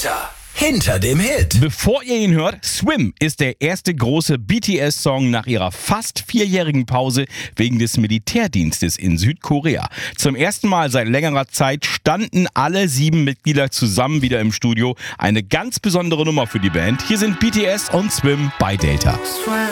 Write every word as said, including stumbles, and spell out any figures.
Delta. Hinter dem Hit. Bevor ihr ihn hört, Swim ist der erste große B T S-Song nach ihrer fast vierjährigen Pause wegen des Militärdienstes in Südkorea. Zum ersten Mal seit längerer Zeit standen alle sieben Mitglieder zusammen wieder im Studio. Eine ganz besondere Nummer für die Band. Hier sind B T S und Swim bei Delta.